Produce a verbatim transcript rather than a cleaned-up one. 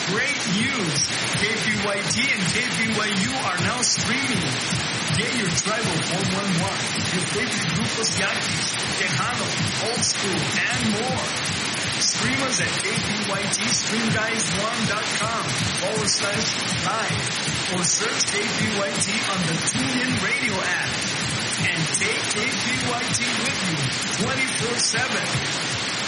great news! K P Y T and K P Y U are now streaming. Get your tribal four one one, your favorite grupos Yankees, Tejano, Old School, and more. Stream us at K P Y T stream guys one dot com forward slash live or search K P Y T on the TuneIn Radio app. And take K P Y T with you twenty-four seven.